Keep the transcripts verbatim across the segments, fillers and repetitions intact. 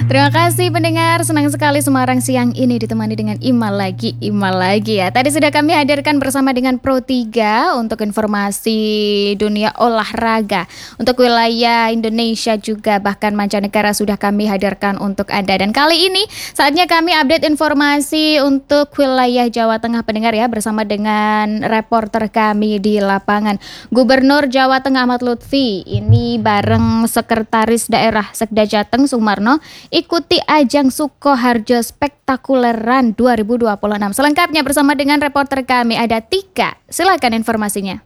Terima kasih pendengar, senang sekali Semarang siang ini ditemani dengan Ima lagi, Ima lagi ya. Tadi sudah kami hadirkan bersama dengan Pro tiga untuk informasi dunia olahraga. Untuk wilayah Indonesia juga bahkan mancanegara sudah kami hadirkan untuk Anda. Dan kali ini saatnya kami update informasi untuk wilayah Jawa Tengah pendengar ya, bersama dengan reporter kami di lapangan. Gubernur Jawa Tengah Ahmad Lutfi ini bareng Sekretaris Daerah Sekda Jateng Sumarno ikuti ajang Sukoharjo Spektakuleran dua ribu dua puluh enam. Selengkapnya bersama dengan reporter kami ada Tika. Silakan informasinya.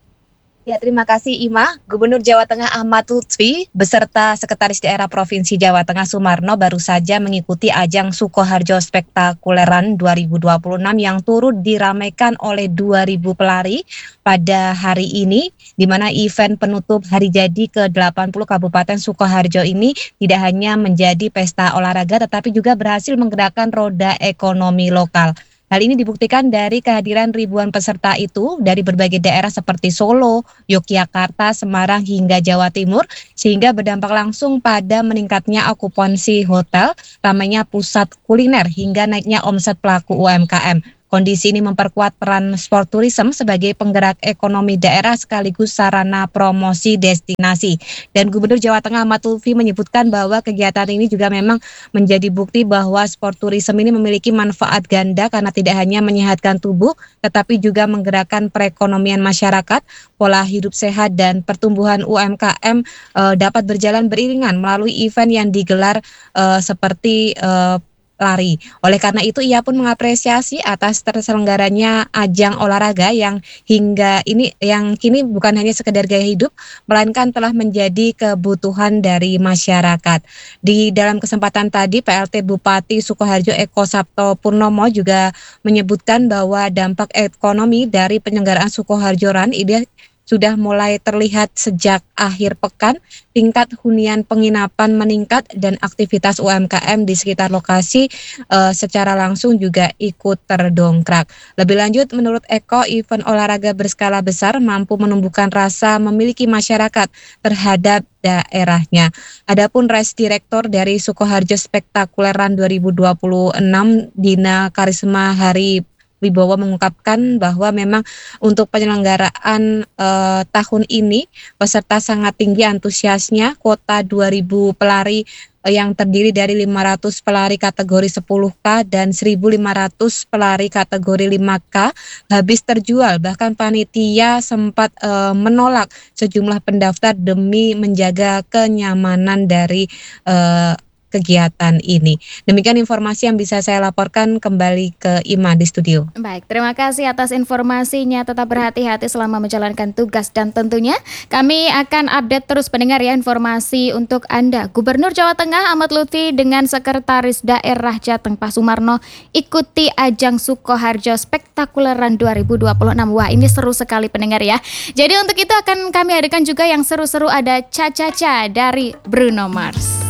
Ya, terima kasih Ima. Gubernur Jawa Tengah Ahmad Lutfi beserta Sekretaris Daerah Provinsi Jawa Tengah Sumarno baru saja mengikuti ajang Sukoharjo Spektakuleran dua ribu dua puluh enam yang turut diramaikan oleh dua ribu pelari pada hari ini, di mana event penutup hari jadi ke delapan puluh Kabupaten Sukoharjo ini tidak hanya menjadi pesta olahraga tetapi juga berhasil menggerakkan roda ekonomi lokal. Hal ini dibuktikan dari kehadiran ribuan peserta itu dari berbagai daerah seperti Solo, Yogyakarta, Semarang hingga Jawa Timur, sehingga berdampak langsung pada meningkatnya okupansi hotel, ramainya pusat kuliner hingga naiknya omset pelaku U M K M. Kondisi ini memperkuat peran sport tourism sebagai penggerak ekonomi daerah sekaligus sarana promosi destinasi. Dan Gubernur Jawa Tengah Ahmad Lutfi menyebutkan bahwa kegiatan ini juga memang menjadi bukti bahwa sport tourism ini memiliki manfaat ganda karena tidak hanya menyehatkan tubuh, tetapi juga menggerakkan perekonomian masyarakat, pola hidup sehat dan pertumbuhan U M K M e, dapat berjalan beriringan melalui event yang digelar e, seperti e, lari. Oleh karena itu ia pun mengapresiasi atas terselenggaranya ajang olahraga yang hingga ini yang kini bukan hanya sekedar gaya hidup melainkan telah menjadi kebutuhan dari masyarakat. Di dalam kesempatan tadi P L T Bupati Sukoharjo Eko Sabto Purnomo juga menyebutkan bahwa dampak ekonomi dari penyelenggaraan Sukoharjo Run ini sudah mulai terlihat sejak akhir pekan, tingkat hunian penginapan meningkat dan aktivitas U M K M di sekitar lokasi uh, secara langsung juga ikut terdongkrak. Lebih lanjut, menurut Eko, event olahraga berskala besar mampu menumbuhkan rasa memiliki masyarakat terhadap daerahnya. Adapun Race Director dari Sukoharjo Spektakuleran dua ribu dua puluh enam, Dina Karisma Hari Wibowo mengungkapkan bahwa memang untuk penyelenggaraan eh, tahun ini peserta sangat tinggi antusiasnya. Kuota dua ribu pelari eh, yang terdiri dari lima ratus pelari kategori sepuluh K dan seribu lima ratus pelari kategori lima K habis terjual. Bahkan panitia sempat eh, menolak sejumlah pendaftar demi menjaga kenyamanan dari eh, kegiatan ini. Demikian informasi yang bisa saya laporkan, kembali ke Ima di studio. Baik, terima kasih atas informasinya. Tetap berhati-hati selama menjalankan tugas dan tentunya kami akan update terus pendengar ya informasi untuk Anda. Gubernur Jawa Tengah Ahmad Lutfi dengan Sekretaris Daerah Jateng Pak Sumarno ikuti ajang Sukoharjo Spektakuleran dua ribu dua puluh enam. Wah, ini seru sekali pendengar ya. Jadi untuk itu akan kami hadirkan juga yang seru-seru, ada Cha Cha Cha dari Bruno Mars.